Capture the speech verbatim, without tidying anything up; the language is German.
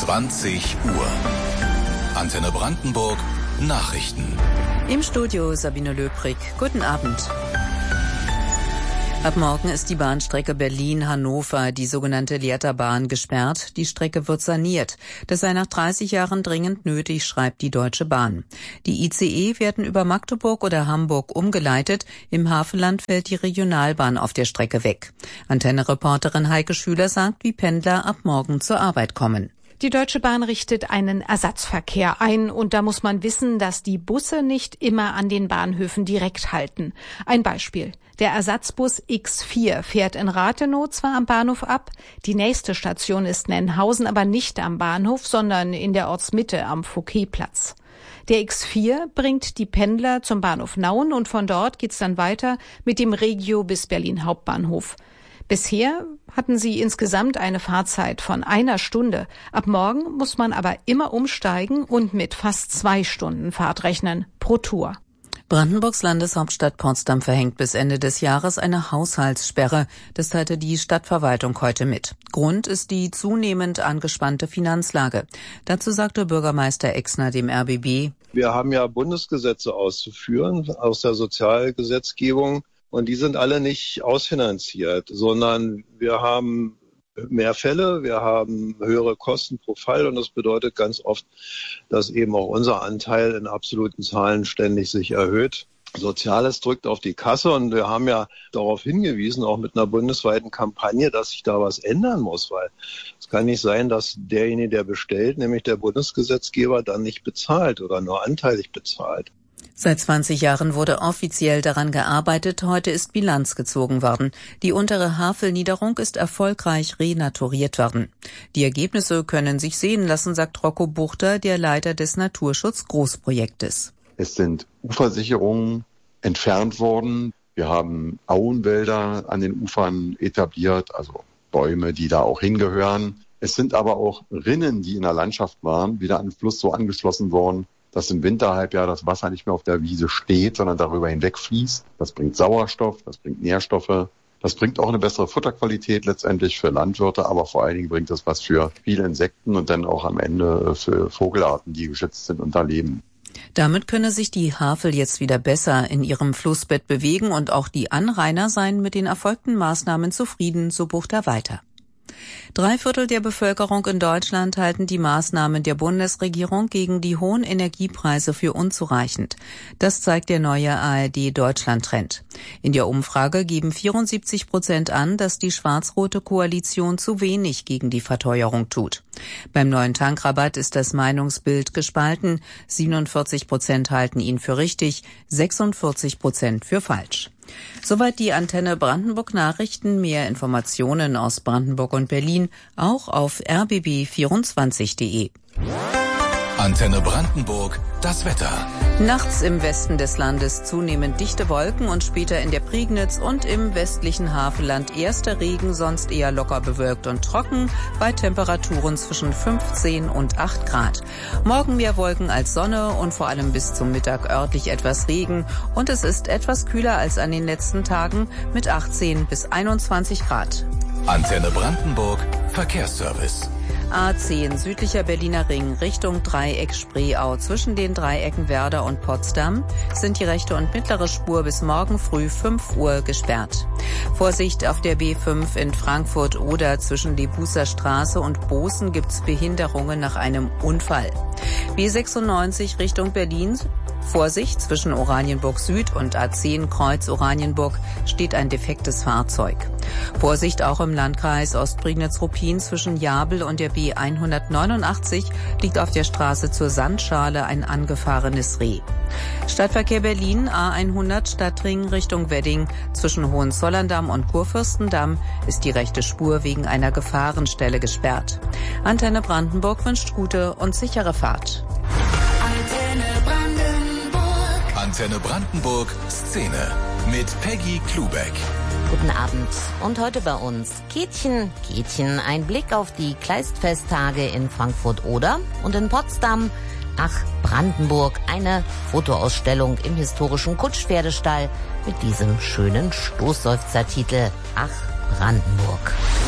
zwanzig Uhr. Antenne Brandenburg Nachrichten. Im Studio Sabine Löbrig. Guten Abend. Ab morgen ist die Bahnstrecke Berlin-Hannover, die sogenannte Lehrterbahn, gesperrt. Die Strecke wird saniert. Das sei nach dreißig Jahren dringend nötig, schreibt die Deutsche Bahn. Die I C E werden über Magdeburg oder Hamburg umgeleitet. Im Hafenland fällt die Regionalbahn auf der Strecke weg. Antenne-Reporterin Heike Schüler sagt, wie Pendler ab morgen zur Arbeit kommen. Die Deutsche Bahn richtet einen Ersatzverkehr ein und da muss man wissen, dass die Busse nicht immer an den Bahnhöfen direkt halten. Ein Beispiel. Der Ersatzbus X vier fährt in Rathenow zwar am Bahnhof ab, die nächste Station ist Nennhausen, aber nicht am Bahnhof, sondern in der Ortsmitte am Fouquetplatz. Der X vier bringt die Pendler zum Bahnhof Nauen und von dort geht's dann weiter mit dem Regio bis Berlin Hauptbahnhof. Bisher hatten sie insgesamt eine Fahrzeit von einer Stunde. Ab morgen muss man aber immer umsteigen und mit fast zwei Stunden Fahrt rechnen pro Tour. Brandenburgs Landeshauptstadt Potsdam verhängt bis Ende des Jahres eine Haushaltssperre. Das teilte die Stadtverwaltung heute mit. Grund ist die zunehmend angespannte Finanzlage. Dazu sagte Bürgermeister Exner dem R B B: Wir haben ja Bundesgesetze auszuführen aus der Sozialgesetzgebung. Und die sind alle nicht ausfinanziert, sondern wir haben mehr Fälle, wir haben höhere Kosten pro Fall und das bedeutet ganz oft, dass eben auch unser Anteil in absoluten Zahlen ständig sich erhöht. Soziales drückt auf die Kasse und wir haben ja darauf hingewiesen, auch mit einer bundesweiten Kampagne, dass sich da was ändern muss, weil es kann nicht sein, dass derjenige, der bestellt, nämlich der Bundesgesetzgeber, dann nicht bezahlt oder nur anteilig bezahlt. Seit zwanzig Jahren wurde offiziell daran gearbeitet, heute ist Bilanz gezogen worden. Die untere Havelniederung ist erfolgreich renaturiert worden. Die Ergebnisse können sich sehen lassen, sagt Rocco Buchter, der Leiter des Naturschutz-Großprojektes. Es sind Ufersicherungen entfernt worden. Wir haben Auenwälder an den Ufern etabliert, also Bäume, die da auch hingehören. Es sind aber auch Rinnen, die in der Landschaft waren, wieder an den Fluss so angeschlossen worden, dass im Winterhalbjahr das Wasser nicht mehr auf der Wiese steht, sondern darüber hinweg fließt. Das bringt Sauerstoff, das bringt Nährstoffe, das bringt auch eine bessere Futterqualität letztendlich für Landwirte, aber vor allen Dingen bringt das was für viele Insekten und dann auch am Ende für Vogelarten, die geschützt sind und da leben. Damit könne sich die Havel jetzt wieder besser in ihrem Flussbett bewegen und auch die Anrainer seien mit den erfolgten Maßnahmen zufrieden, so Buchter weiter. Drei Viertel der Bevölkerung in Deutschland halten die Maßnahmen der Bundesregierung gegen die hohen Energiepreise für unzureichend. Das zeigt der neue A R D-Deutschland-Trend. In der Umfrage geben vierundsiebzig Prozent an, dass die schwarz-rote Koalition zu wenig gegen die Verteuerung tut. Beim neuen Tankrabatt ist das Meinungsbild gespalten. siebenundvierzig Prozent halten ihn für richtig, sechsundvierzig Prozent für falsch. Soweit die Antenne Brandenburg Nachrichten. Mehr Informationen aus Brandenburg und Berlin auch auf r b b vierundzwanzig punkt de. Antenne Brandenburg, das Wetter. Nachts im Westen des Landes zunehmend dichte Wolken und später in der Prignitz und im westlichen Havelland erster Regen, sonst eher locker bewölkt und trocken, bei Temperaturen zwischen fünfzehn und acht Grad. Morgen mehr Wolken als Sonne und vor allem bis zum Mittag örtlich etwas Regen und es ist etwas kühler als an den letzten Tagen mit achtzehn bis einundzwanzig Grad. Antenne Brandenburg, Verkehrsservice. A zehn südlicher Berliner Ring Richtung Dreieck Spreeau. Zwischen den Dreiecken Werder und Potsdam sind die rechte und mittlere Spur bis morgen früh fünf Uhr gesperrt. Vorsicht auf der B fünf in Frankfurt oder zwischen Debußer Straße und Bozen gibt's Behinderungen nach einem Unfall. B sechsundneunzig Richtung Berlin. Vorsicht, zwischen Oranienburg Süd und A zehn Kreuz Oranienburg steht ein defektes Fahrzeug. Vorsicht auch im Landkreis Ostprignitz-Ruppin zwischen Jabel und der B hundertneunundachtzig liegt auf der Straße zur Sandschale ein angefahrenes Reh. Stadtverkehr Berlin A hundert Stadtring Richtung Wedding. Zwischen Hohenzollern-Damm und Kurfürstendamm ist die rechte Spur wegen einer Gefahrenstelle gesperrt. Antenne Brandenburg wünscht gute und sichere Fahrt. Antenne Brandenburg Szene mit Peggy Klubeck. Guten Abend. Und heute bei uns Kätchen, Kätchen, ein Blick auf die Kleistfesttage in Frankfurt-Oder und in Potsdam. Ach, Brandenburg, eine Fotoausstellung im historischen Kutschpferdestall mit diesem schönen Stoßseufzertitel Ach, Brandenburg.